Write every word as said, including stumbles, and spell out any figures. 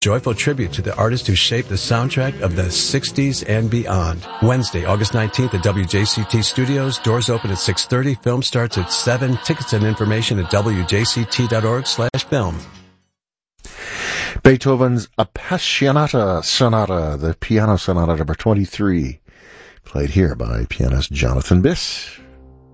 Joyful tribute to the artists who shaped the soundtrack of the sixties and beyond. Wednesday, August nineteenth at W J C T Studios. Doors open at six thirty. Film starts at seven. Tickets and information at W J C T dot org slash film. Beethoven's Appassionata Sonata, the piano sonata number twenty-three, played here by pianist Jonathan Biss.